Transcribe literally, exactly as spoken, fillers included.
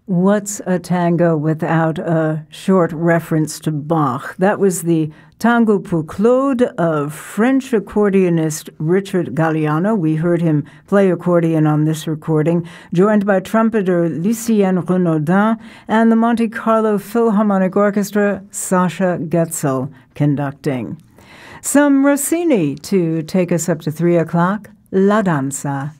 What's a tango without a short reference to Bach? That was the Tango pour Claude of French accordionist Richard Galliano. We heard him play accordion on this recording, joined by trumpeter Lucienne Renaudin and the Monte Carlo Philharmonic Orchestra, Sasha Getzel conducting. Some Rossini to take us up to three o'clock, La Danza.